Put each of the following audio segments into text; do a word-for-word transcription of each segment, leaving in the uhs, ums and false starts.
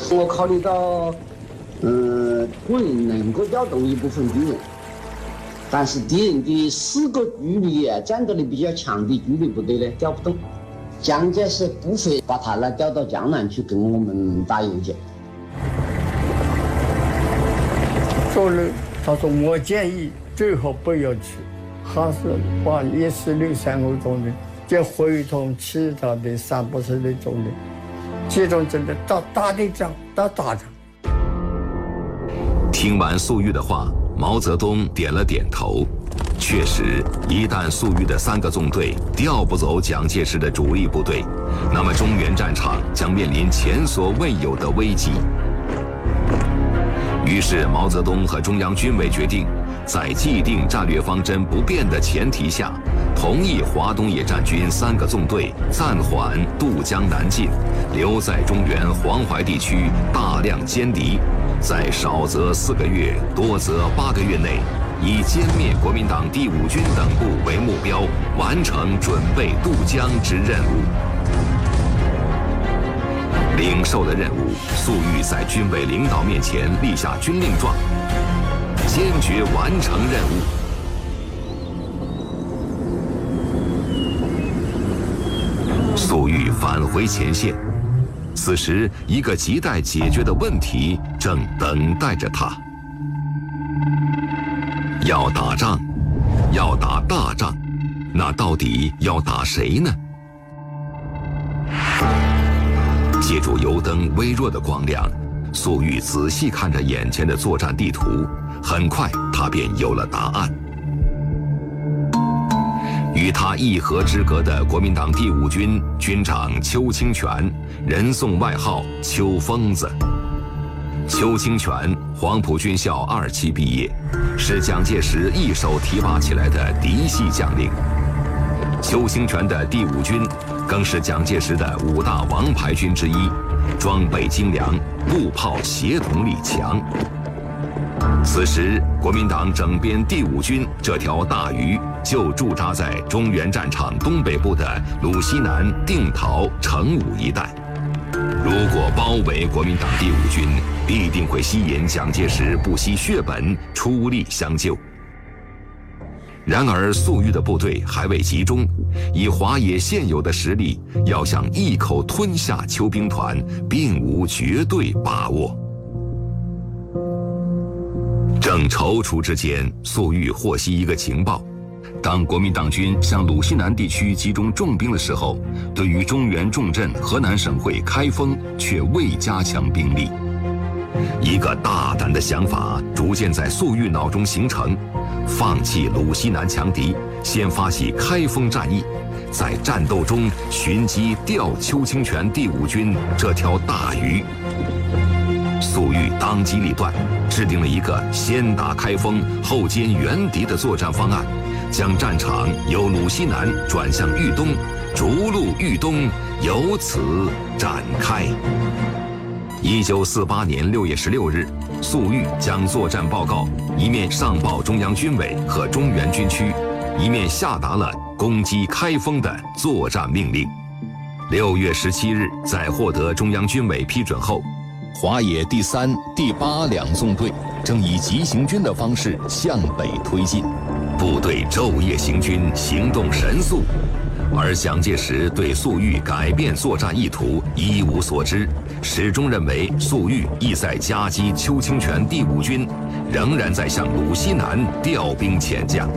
我考虑到，嗯，可能能够调动一部分军人，但是敌人的四个距离啊，战斗力比较强的距离部队呢，调不动。蒋介石不会把他呢调到江南去跟我们打游击。 后来他说我建议最好不要去，还是把一四六三个重点，就会同其他的三不四的重点，集中这个打打的仗，打大仗。 听完粟裕的话，毛泽东点了点头。确实，一旦粟裕的三个纵队调不走蒋介石的主力部队，那么中原战场将面临前所未有的危机。于是，毛泽东和中央军委决定，在既定战略方针不变的前提下，同意华东野战军三个纵队暂缓渡江南进，留在中原黄淮地区大量歼敌，在少则四个月，多则八个月内，以歼灭国民党第五军等部为目标，完成准备渡江之任务。领受了任务，粟裕在军委领导面前立下军令状，坚决完成任务。粟裕返回前线，此时一个亟待解决的问题正等待着他。要打仗，要打大仗，那到底要打谁呢？借助油灯微弱的光亮，粟裕仔细看着眼前的作战地图，很快他便有了答案。与他一河之隔的国民党第五军军长邱清泉，人送外号“邱疯子”。邱清泉，黄埔军校二期毕业，是蒋介石一手提拔起来的嫡系将领。邱清泉的第五军更是蒋介石的五大王牌军之一，装备精良，步炮协同力强。此时，国民党整编第五军这条大鱼就驻扎在中原战场东北部的鲁西南、定陶、成武一带。如果包围国民党第五军，必定会吸引蒋介石不惜血本出力相救。然而，粟裕的部队还未集中，以华野现有的实力，要想一口吞下邱兵团，并无绝对把握。正踌躇之间，粟裕获悉一个情报：当国民党军向鲁西南地区集中重兵的时候，对于中原重镇河南省会开封却未加强兵力。一个大胆的想法逐渐在粟裕脑中形成：放弃鲁西南强敌，先发起开封战役，在战斗中寻机调邱清泉第五军这条大鱼。粟裕当机立断，制定了一个先打开封后歼援敌的作战方案，将战场由鲁西南转向豫东，逐鹿豫东，由此展开。一九四八年六月十六日，粟裕将作战报告一面上报中央军委和中原军区，一面下达了攻击开封的作战命令。六月十七日，在获得中央军委批准后，华野第三、第八两纵队正以急行军的方式向北推进，部队昼夜行军，行动神速。而蒋介石对粟裕改变作战意图一无所知，始终认为粟裕意在夹击邱清泉第五军，仍然在向鲁西南调兵遣将。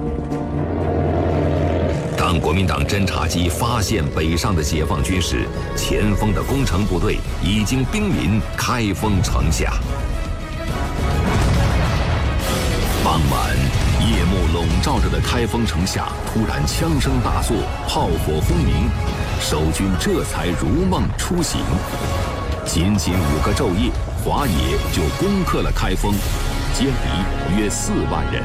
当国民党侦察机发现北上的解放军时，前锋的工程部队已经兵临开封城下。傍晚，夜幕笼罩着的开封城下突然枪声大作，炮火轰鸣，守军这才如梦初醒。仅仅五个昼夜，华野就攻克了开封，歼敌约四万人。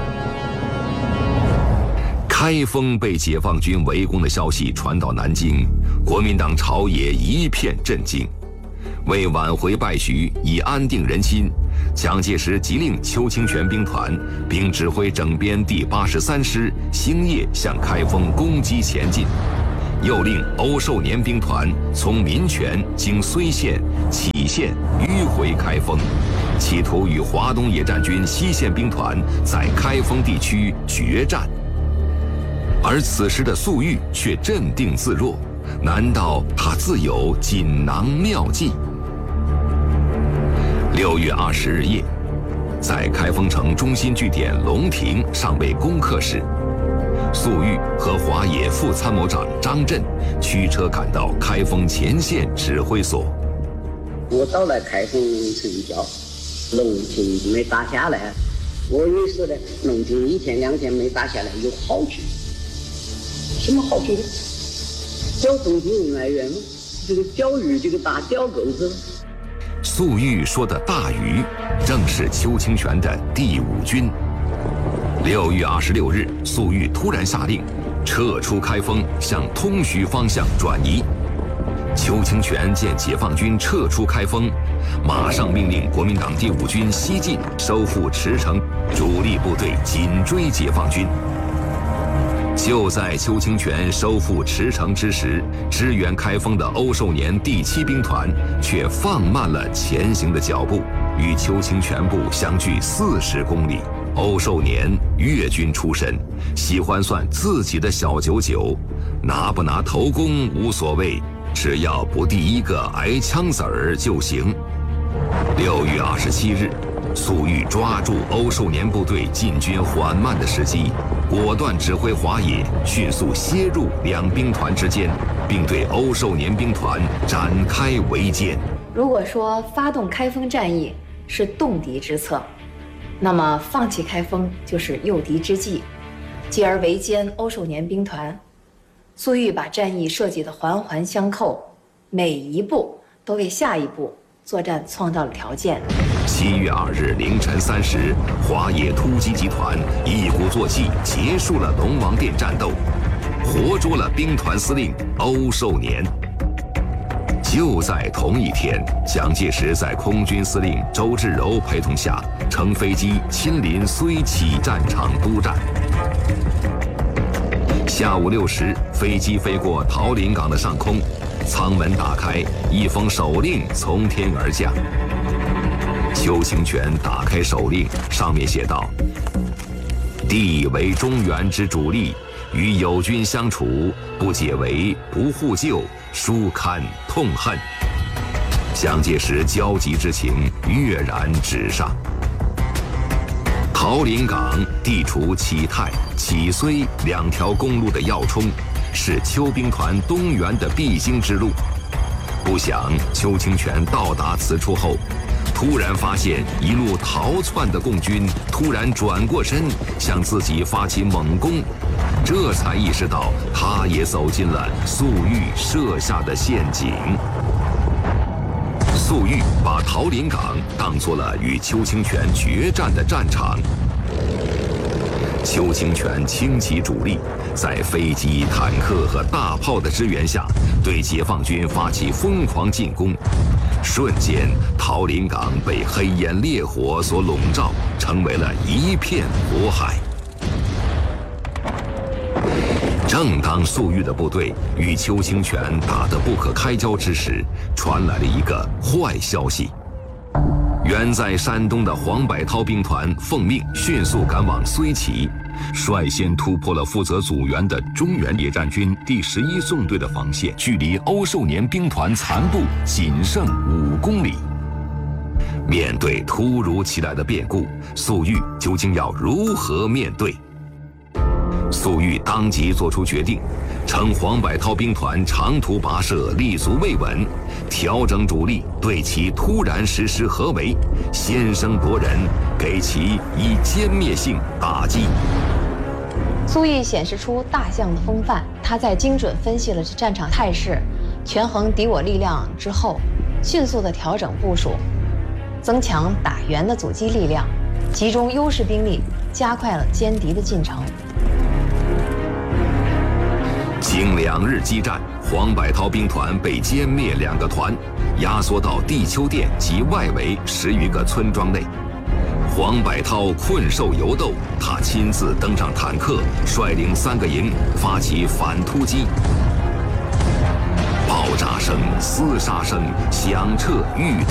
开封被解放军围攻的消息传到南京，国民党朝野一片震惊。为挽回败局，以安定人心，蒋介石急令邱清泉兵团，并指挥整编第八十三师星夜向开封攻击前进。 又令欧寿年兵团从民权经睢县、杞县迂回开封，企图与华东野战军西线兵团在开封地区决战。而此时的粟裕却镇定自若，难道他自有锦囊妙计？六月二十日夜，在开封城中心据点龙亭尚未攻克时，粟裕和华野副参谋长张震驱车赶到开封前线指挥所。 我到了开封城郊，龙亭没打下来，我以为是呢，龙亭一天两天没打下来有好处。什么好处呢？钓东京来源嘛，这个钓鱼这个大钓钩子。 粟裕说的大鱼，正是邱清泉的第五军。六月二十六日，粟裕突然下令撤出开封，向通徐方向转移。邱清泉见解放军撤出开封，马上命令国民党第五军西进，收复池城，主力部队紧追解放军。就在邱清泉收复池城之时，支援开封的欧寿年第七兵团却放慢了前行的脚步，与邱清泉部相距四十公里。欧寿年粤军出身，喜欢算自己的小九九，拿不拿头功无所谓，只要不第一个挨枪子儿就行。六月二十七日，粟裕抓住欧寿年部队进军缓慢的时机，果断指挥华野迅速切入两兵团之间，并对欧寿年兵团展开围歼。 如果说发动开封战役是动敌之策，那么放弃开封就是诱敌之计，继而围歼欧寿年兵团。粟裕把战役设计得环环相扣，每一步都为下一步作战创造了条件。 七月二日凌晨三时，华野突击集团一鼓作气结束了龙王殿战斗，活捉了兵团司令欧寿年。就在同一天，蒋介石在空军司令周至柔陪同下，乘飞机亲临睢杞战场督战。下午六时，飞机飞过桃林港的上空，舱门打开，一封手令从天而降。邱清泉打开手令，上面写道：“弟为中原之主力，与友军相处，不解围，不互救，殊堪痛恨。”蒋介石焦急之情跃然纸上。桃林港地处启泰、启睢两条公路的要冲，是邱兵团东援的必经之路。不想邱清泉到达此处后，突然发现一路逃窜的共军突然转过身，向自己发起猛攻，这才意识到他也走进了粟裕设下的陷阱。粟裕把桃林港当作了与邱清泉决战的战场。邱清泉倾其主力，在飞机、坦克和大炮的支援下，对解放军发起疯狂进攻。瞬间，桃林港被黑烟烈火所笼罩，成为了一片火海。正当粟裕的部队与邱清泉打得不可开交之时，传来了一个坏消息。远在山东的黄百韬兵团奉命迅速赶往睢杞，率先突破了负责阻援的中原野战军第十一纵队的防线，距离欧寿年兵团残部仅剩五公里。面对突如其来的变故，粟裕究竟要如何面对？粟裕当即作出决定，乘黄百韬兵团长途跋涉，立足未稳，调整主力，对其突然实施合围，先声夺人，给其以歼灭性打击。 粟裕显示出大将的风范，他在精准分析了战场态势，权衡敌我力量之后，迅速地调整部署，增强打援的阻击力量，集中优势兵力，加快了歼敌的进程。 经两日激战，黄百韬兵团被歼灭两个团，压缩到地丘店及外围十余个村庄内。黄百韬困兽犹斗，他亲自登上坦克，率领三个营发起反突击。 炸声、厮杀声响彻豫